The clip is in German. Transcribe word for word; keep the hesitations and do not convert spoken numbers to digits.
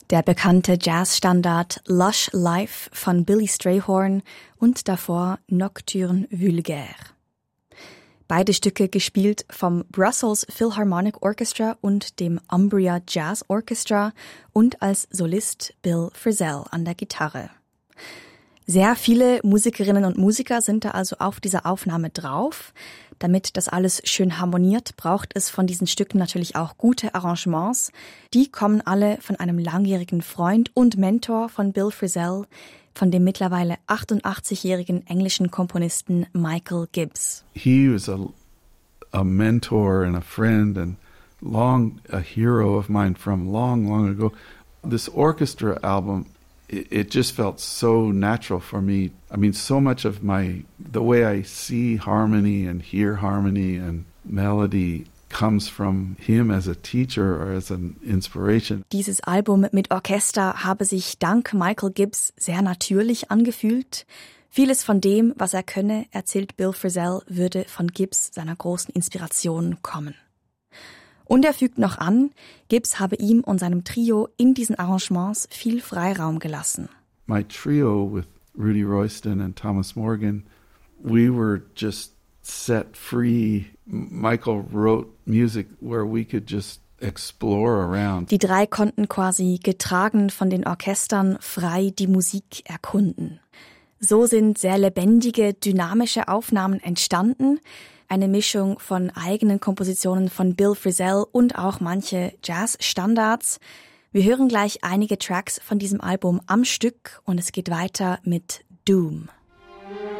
Der bekannte Jazzstandard Lush Life von Billy Strayhorn und davor Nocturne Vulgaire. Beide Stücke gespielt vom Brussels Philharmonic Orchestra und dem Umbria Jazz Orchestra und als Solist Bill Frisell an der Gitarre. Sehr viele Musikerinnen und Musiker sind da also auf dieser Aufnahme drauf. Damit das alles schön harmoniert, braucht es von diesen Stücken natürlich auch gute Arrangements. Die kommen alle von einem langjährigen Freund und Mentor von Bill Frisell, von dem mittlerweile achtundachtzigjährigen englischen Komponisten Michael Gibbs. He was a, a mentor and a friend and long a hero of mine from long, long ago. This orchestra album, it, it just felt so natural for me. I mean, so much of my, the way I see harmony and hear harmony and melody comes from him as a teacher or as an inspiration. Dieses Album mit Orchester habe sich dank Michael Gibbs sehr natürlich angefühlt. Vieles von dem, was er könne, erzählt Bill Frisell, würde von Gibbs, seiner großen Inspiration, kommen. Und er fügt noch an, Gibbs habe ihm und seinem Trio in diesen Arrangements viel Freiraum gelassen. My trio with Rudy Royston and Thomas Morgan, we were just set free. Michael wrote music where we could just explore around. Die drei konnten quasi getragen von den Orchestern frei die Musik erkunden. So sind sehr lebendige, dynamische Aufnahmen entstanden. Eine Mischung von eigenen Kompositionen von Bill Frisell und auch manche Jazz-Standards. Wir hören gleich einige Tracks von diesem Album am Stück und es geht weiter mit Doom.